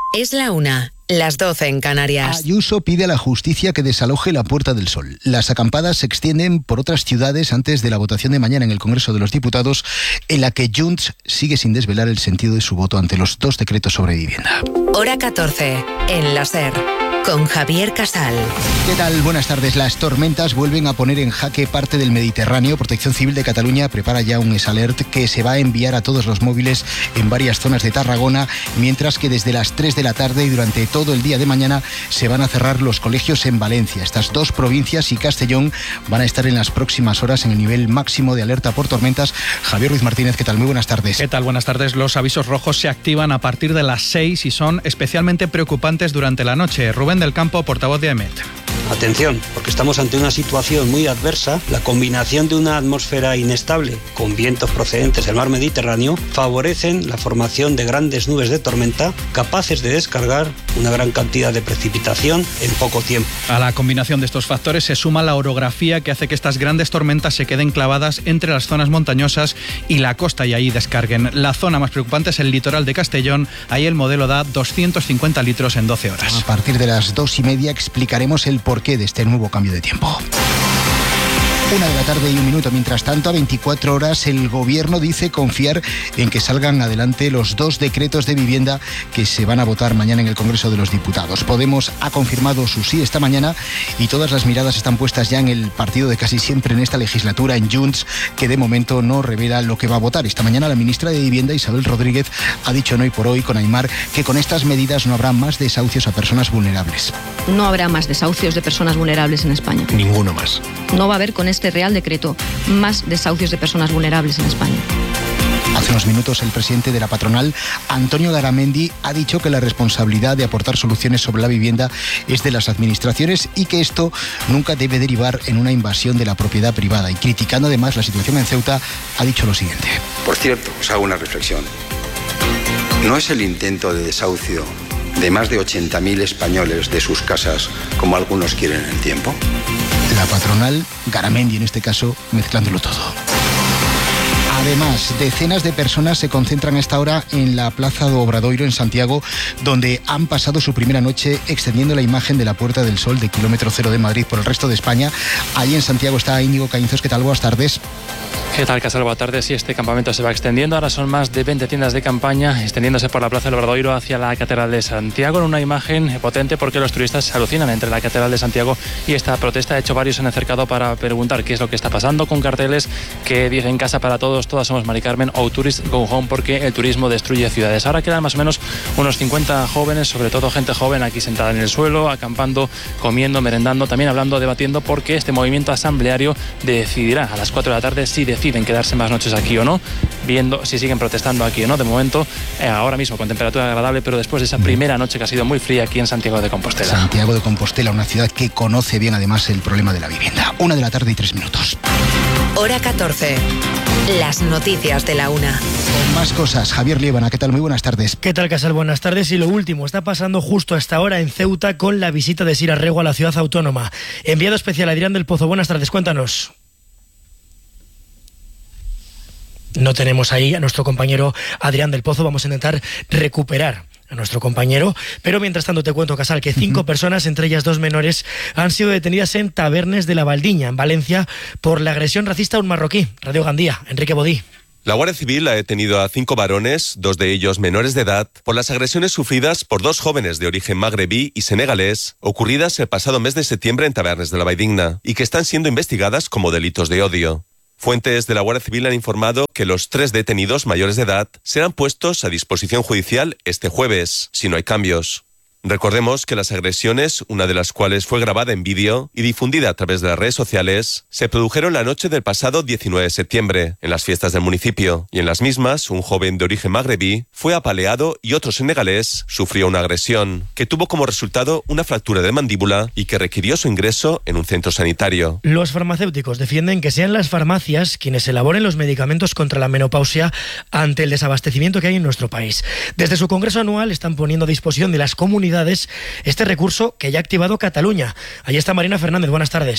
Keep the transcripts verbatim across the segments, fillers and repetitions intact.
Es la una, las doce en Canarias. Ayuso pide a la justicia que desaloje la Puerta del Sol. Las acampadas se extienden por otras ciudades antes de la votación de mañana en el Congreso de los Diputados, en la que Junts sigue sin desvelar el sentido de su voto ante los dos decretos sobre vivienda. Hora catorce, en la SER, con Javier Casal. ¿Qué tal? Buenas tardes. Las tormentas vuelven a poner en jaque parte del Mediterráneo. Protección Civil de Cataluña prepara ya un S-Alert que se va a enviar a todos los móviles en varias zonas de Tarragona, mientras que desde las tres de la tarde y durante todo el día de mañana se van a cerrar los colegios en Valencia. Estas dos provincias y Castellón van a estar en las próximas horas en el nivel máximo de alerta por tormentas. Javier Ruiz Martínez, ¿qué tal? Muy buenas tardes. ¿Qué tal? Buenas tardes. Los avisos rojos se activan a partir de las seis y son especialmente preocupantes durante la noche. Rubén del Campo, portavoz de AEMET. Atención, porque estamos ante una situación muy adversa. La combinación de una atmósfera inestable con vientos procedentes del mar Mediterráneo favorecen la formación de grandes nubes de tormenta capaces de descargar una gran cantidad de precipitación en poco tiempo. A la combinación de estos factores se suma la orografía que hace que estas grandes tormentas se queden clavadas entre las zonas montañosas y la costa y ahí descarguen. La zona más preocupante es el litoral de Castellón. Ahí el modelo da doscientos cincuenta litros en doce horas. A partir de las dos y media explicaremos el porqué de este nuevo cambio de tiempo. Una de la tarde y un minuto. Mientras tanto, a veinticuatro horas, el Gobierno dice confiar en que salgan adelante los dos decretos de vivienda que se van a votar mañana en el Congreso de los Diputados. Podemos ha confirmado su sí esta mañana y todas las miradas están puestas ya en el partido de casi siempre en esta legislatura, en Junts, que de momento no revela lo que va a votar. Esta mañana la ministra de Vivienda, Isabel Rodríguez, ha dicho en Hoy por Hoy con Aimar que con estas medidas no habrá más desahucios a personas vulnerables. No habrá más desahucios de personas vulnerables en España. Ninguno más. No va a haber con este Real Decreto más desahucios de personas vulnerables en España. Hace unos minutos el presidente de la patronal, Antonio Garamendi, ha dicho que la responsabilidad de aportar soluciones sobre la vivienda es de las administraciones y que esto nunca debe derivar en una invasión de la propiedad privada. Y criticando además la situación en Ceuta, ha dicho lo siguiente. Por cierto, os hago una reflexión. ¿No es el intento de desahucio de más de ochenta mil españoles de sus casas como algunos quieren en el tiempo? La patronal, Garamendi en este caso, mezclándolo todo. Además, decenas de personas se concentran a esta hora en la Plaza do Obradoiro en Santiago, donde han pasado su primera noche extendiendo la imagen de la Puerta del Sol de kilómetro cero de Madrid por el resto de España. Allí en Santiago está Íñigo Caínzos. ¿Qué tal? Buenas tardes. ¿Qué tal, Casal? Buenas tardes. Sí, este campamento se va extendiendo. Ahora son más de veinte tiendas de campaña extendiéndose por la Plaza del Obradoiro hacia la Catedral de Santiago, en una imagen potente porque los turistas se alucinan entre la Catedral de Santiago y esta protesta. De hecho, varios se han acercado para preguntar qué es lo que está pasando, con carteles que dicen casa para todos, todas somos Mari Carmen, o Tourist Go Home, porque el turismo destruye ciudades. Ahora quedan más o menos unos cincuenta jóvenes, sobre todo gente joven, aquí sentada en el suelo, acampando, comiendo, merendando, también hablando, debatiendo, porque este movimiento asambleario decidirá a las cuatro de la tarde si deciden quedarse más noches aquí o no, viendo si siguen protestando aquí o no. De momento, eh, ahora mismo con temperatura agradable, pero después de esa primera noche que ha sido muy fría aquí en Santiago de Compostela. Santiago de Compostela, una ciudad que conoce bien además el problema de la vivienda. Una de la tarde y tres minutos. Hora catorce. Las noticias de la una. Con más cosas, Javier Liébana, ¿qué tal? Muy buenas tardes. ¿Qué tal, Casal? Buenas tardes. Y lo último está pasando justo hasta ahora en Ceuta con la visita de Sira Rego a la ciudad autónoma. Enviado especial Adrián del Pozo. Buenas tardes, cuéntanos. No tenemos ahí a nuestro compañero Adrián del Pozo. Vamos a intentar recuperar a nuestro compañero, pero mientras tanto te cuento, Casal, que cinco uh-huh. personas, entre ellas dos menores, han sido detenidas en Tabernes de la Valdiña, en Valencia, por la agresión racista a un marroquí. Radio Gandía, Enrique Bodí. La Guardia Civil ha detenido a cinco varones, dos de ellos menores de edad, por las agresiones sufridas por dos jóvenes de origen magrebí y senegalés, ocurridas el pasado mes de septiembre en Tabernes de la Valdiña, y que están siendo investigadas como delitos de odio. Fuentes de la Guardia Civil han informado que los tres detenidos mayores de edad serán puestos a disposición judicial este jueves, si no hay cambios. Recordemos que las agresiones, una de las cuales fue grabada en vídeo y difundida a través de las redes sociales, se produjeron la noche del pasado diecinueve de septiembre, en las fiestas del municipio, y en las mismas, un joven de origen magrebí fue apaleado y otro senegalés sufrió una agresión, que tuvo como resultado una fractura de mandíbula y que requirió su ingreso en un centro sanitario. Los farmacéuticos defienden que sean las farmacias quienes elaboren los medicamentos contra la menopausia ante el desabastecimiento que hay en nuestro país. Desde su congreso anual están poniendo a disposición de las comunidades este recurso que ya ha activado Cataluña. Allí está Marina Fernández, buenas tardes.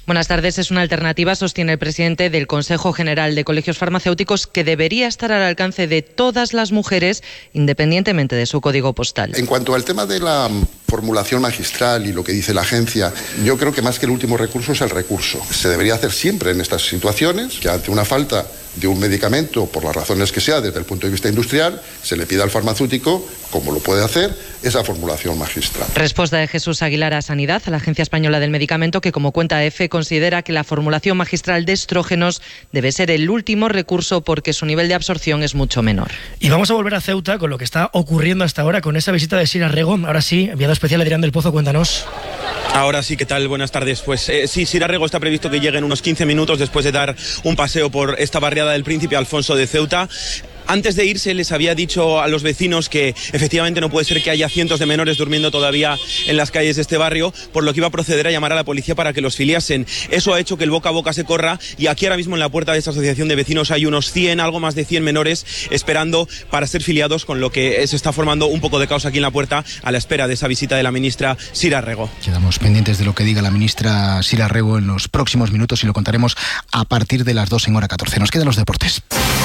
Buenas tardes. Es una alternativa, sostiene el presidente del Consejo General de Colegios Farmacéuticos, que debería estar al alcance de todas las mujeres, independientemente de su código postal. En cuanto al tema de la formulación magistral y lo que dice la agencia, yo creo que más que el último recurso es el recurso. Se debería hacer siempre en estas situaciones, que ante una falta de un medicamento, por las razones que sea, desde el punto de vista industrial, se le pida al farmacéutico, como lo puede hacer, esa formulación magistral. Respuesta de Jesús Aguilar a Sanidad, a la Agencia Española del Medicamento, que, como cuenta EFE, considera que la formulación magistral de estrógenos debe ser el último recurso porque su nivel de absorción es mucho menor. Y vamos a volver a Ceuta con lo que está ocurriendo hasta ahora con esa visita de Sira Rego. Ahora sí, enviado especial Adrián del Pozo, cuéntanos. Ahora sí, ¿qué tal? Buenas tardes. Pues eh, sí, Sira Rego está previsto que llegue en unos quince minutos después de dar un paseo por esta barriada del Príncipe Alfonso de Ceuta. Antes de irse les había dicho a los vecinos que efectivamente no puede ser que haya cientos de menores durmiendo todavía en las calles de este barrio, por lo que iba a proceder a llamar a la policía para que los filiasen. Eso ha hecho que el boca a boca se corra y aquí ahora mismo en la puerta de esta asociación de vecinos hay unos cien, algo más de cien menores esperando para ser filiados, con lo que se está formando un poco de caos aquí en la puerta a la espera de esa visita de la ministra Sira Rego. Quedamos pendientes de lo que diga la ministra Sira Rego en los próximos minutos y lo contaremos a partir de las dos en hora catorce. Nos quedan los deportes.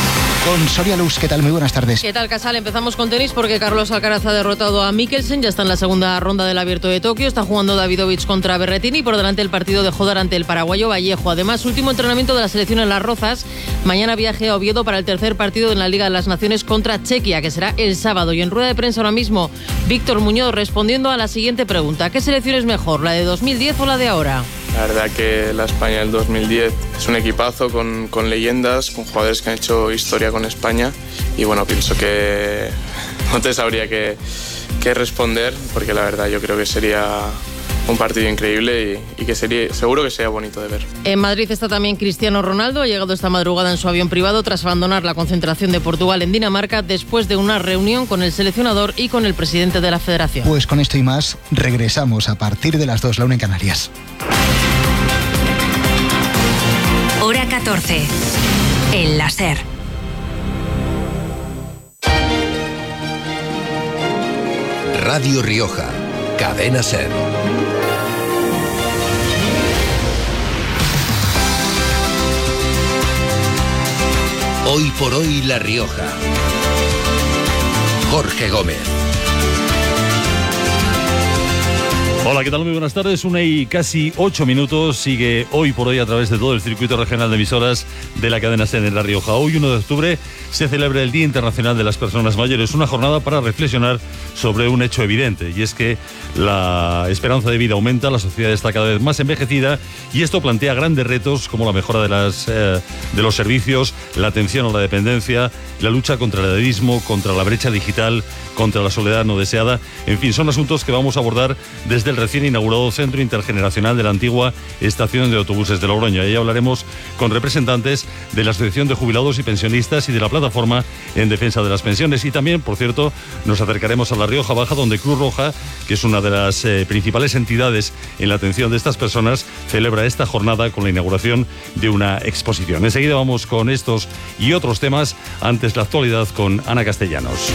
Con Soria Luz, ¿qué tal? Muy buenas tardes. ¿Qué tal, Casal? Empezamos con tenis porque Carlos Alcaraz ha derrotado a Mikkelsen, ya está en la segunda ronda del Abierto de Tokio, está jugando Davidovich contra Berrettini y por delante el partido de Jodar ante el paraguayo Vallejo. Además, último entrenamiento de la selección en Las Rozas, mañana viaje a Oviedo para el tercer partido en la Liga de las Naciones contra Chequia, que será el sábado. Y en rueda de prensa ahora mismo, Víctor Muñoz respondiendo a la siguiente pregunta: ¿qué selección es mejor, la de dos mil diez o la de ahora? La verdad que la España del dos mil diez es un equipazo con, con leyendas, con jugadores que han hecho historia con España y bueno, pienso que no te sabría qué, qué responder porque la verdad yo creo que sería un partido increíble y, y que sería, seguro que sería bonito de ver. En Madrid está también Cristiano Ronaldo, ha llegado esta madrugada en su avión privado tras abandonar la concentración de Portugal en Dinamarca después de una reunión con el seleccionador y con el presidente de la federación. Pues con esto y más regresamos a partir de las dos, la una en Canarias. Hora catorce. El láser. Radio Rioja. Cadena SER. Hoy por hoy La Rioja. Jorge Gómez. Hola, ¿qué tal? Muy buenas tardes. Una y casi ocho minutos. Sigue Hoy por Hoy a través de todo el circuito regional de emisoras de la cadena SER en La Rioja. Hoy, uno de octubre, se celebra el Día Internacional de las Personas Mayores. Una jornada para reflexionar sobre un hecho evidente, y es que la esperanza de vida aumenta, la sociedad está cada vez más envejecida y esto plantea grandes retos como la mejora de, las, eh, de los servicios, la atención a la dependencia, la lucha contra el edadismo, contra la brecha digital, contra la soledad no deseada. En fin, son asuntos que vamos a abordar desde el recién inaugurado Centro Intergeneracional de la antigua Estación de Autobuses de Logroño. Ahí hablaremos con representantes de la Asociación de Jubilados y Pensionistas y de la Plataforma en Defensa de las Pensiones. Y también, por cierto, nos acercaremos a La Rioja Baja, donde Cruz Roja, que es una de las eh, principales entidades en la atención de estas personas, celebra esta jornada con la inauguración de una exposición. Enseguida vamos con estos y otros temas, antes la actualidad con Ana Castellanos.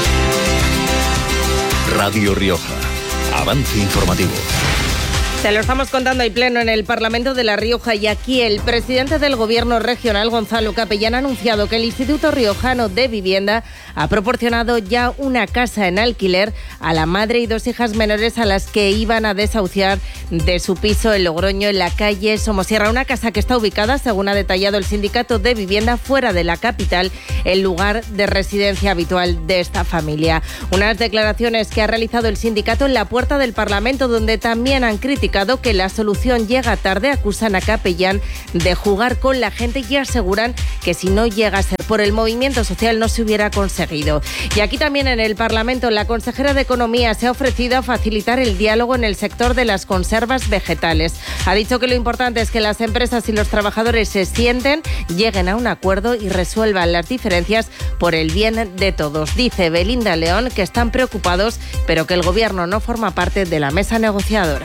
Radio Rioja. Avance informativo. Te lo estamos contando en pleno en el Parlamento de La Rioja y aquí el presidente del Gobierno regional, Gonzalo Capellán, ha anunciado que el Instituto Riojano de Vivienda ha proporcionado ya una casa en alquiler a la madre y dos hijas menores a las que iban a desahuciar de su piso en Logroño, en la calle Somosierra. Una casa que está ubicada, según ha detallado el Sindicato de Vivienda, fuera de la capital, el lugar de residencia habitual de esta familia. Unas declaraciones que ha realizado el sindicato en la puerta del Parlamento, donde también han criticado que la solución llega tarde. Acusan a Capellán de jugar con la gente y aseguran que si no llega a ser por el movimiento social no se hubiera conseguido. Y aquí también en el Parlamento la consejera de Economía se ha ofrecido a facilitar el diálogo en el sector de las conservas vegetales. Ha dicho que lo importante es que las empresas y los trabajadores se sienten, lleguen a un acuerdo y resuelvan las diferencias por el bien de todos. Dice Belinda León que están preocupados, pero que el Gobierno no forma parte de la mesa negociadora.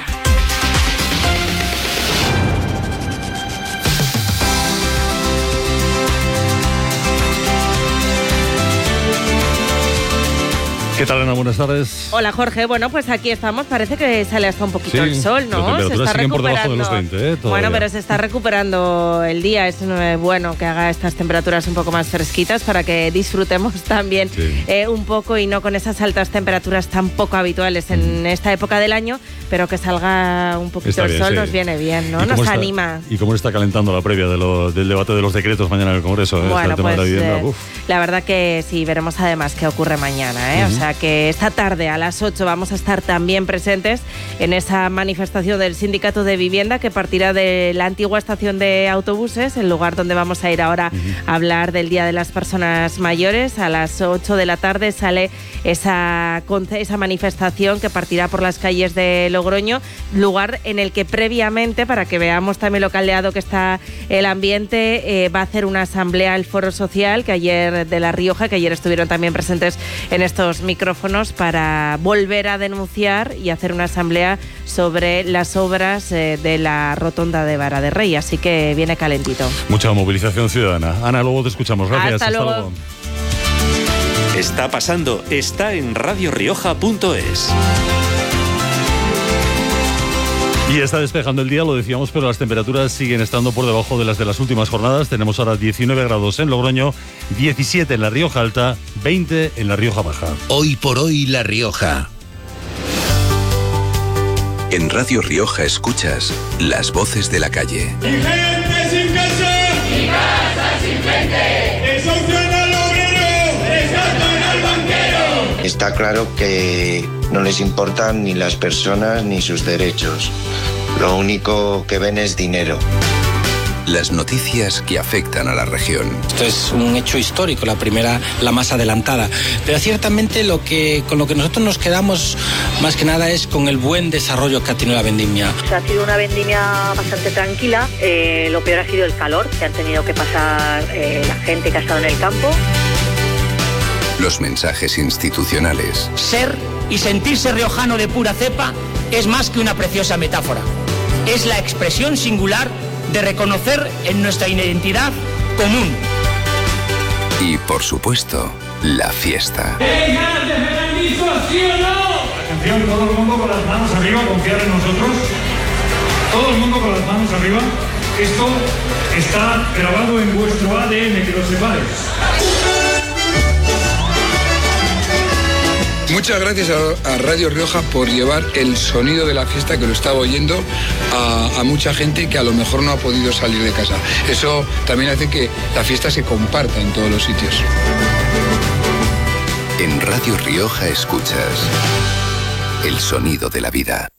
¿Qué tal, Ana? Buenas tardes. Hola, Jorge. Bueno, pues aquí estamos. Parece que sale hasta un poquito Sí, el sol, las ¿no? Se temperaturas está siguen por debajo de recuperando. los veinte, ¿eh? Todavía. Bueno, pero se está recuperando el día. Es eh, bueno que haga estas temperaturas un poco más fresquitas para que disfrutemos también Sí. eh, un poco y no con esas altas temperaturas tan poco habituales en esta época del año, pero que salga un poquito Está el bien, sol sí. nos viene bien, ¿Y ¿no? cómo Nos está- anima. ¿Y cómo está calentando la previa de lo- del debate de los decretos mañana en el Congreso? ¿eh? Bueno, el tema de la pues vivienda. eh, Uf. la verdad que sí, veremos además qué ocurre mañana, ¿eh? Ujú. O sea que esta tarde a las ocho vamos a estar también presentes en esa manifestación del Sindicato de Vivienda que partirá de la antigua estación de autobuses, el lugar donde vamos a ir ahora a hablar del Día de las Personas Mayores. A las ocho de la tarde sale esa, conce- esa manifestación que partirá por las calles de Logroño, lugar en el que previamente, para que veamos también lo caldeado que está el ambiente, eh, va a hacer una asamblea el Foro Social que ayer de La Rioja, que ayer estuvieron también presentes en estos micrófonos para volver a denunciar y hacer una asamblea sobre las obras eh, de la rotonda de Vara de Rey. Así que viene calentito. Mucha movilización ciudadana. Ana, luego te escuchamos. Gracias. Hasta luego. Está pasando, está en radio rioja punto es. Y está despejando el día, lo decíamos, pero las temperaturas siguen estando por debajo de las de las últimas jornadas. Tenemos ahora diecinueve grados en Logroño, diecisiete en La Rioja Alta, veinte en La Rioja Baja. Hoy por hoy La Rioja. En Radio Rioja escuchas las voces de la calle. ¡Mi gente sin casa! ¡Mi casa sin gente! ¡Desahucian al obrero! ¡Rescatan al banquero! Está claro que no les importan ni las personas ni sus derechos. Lo único que ven es dinero. Las noticias que afectan a la región. Esto es un hecho histórico, la primera, la más adelantada. Pero ciertamente lo que, con lo que nosotros nos quedamos más que nada es con el buen desarrollo que ha tenido la vendimia. O sea, ha sido una vendimia bastante tranquila. Eh, lo peor ha sido el calor que han tenido que pasar eh, la gente que ha estado en el campo. Los mensajes institucionales. Ser y sentirse riojano de pura cepa es más que una preciosa metáfora. Es la expresión singular de reconocer en nuestra identidad común. Y, por supuesto, la fiesta. ¡Deja de granizo, sí o no! Atención, todo el mundo con las manos arriba, confiar en nosotros. Todo el mundo con las manos arriba. Esto está grabado en vuestro A D N, que lo sepáis. Muchas gracias a, a Radio Rioja por llevar el sonido de la fiesta, que lo estaba oyendo, a, a mucha gente que a lo mejor no ha podido salir de casa. Eso también hace que la fiesta se comparta en todos los sitios. En Radio Rioja escuchas el sonido de la vida.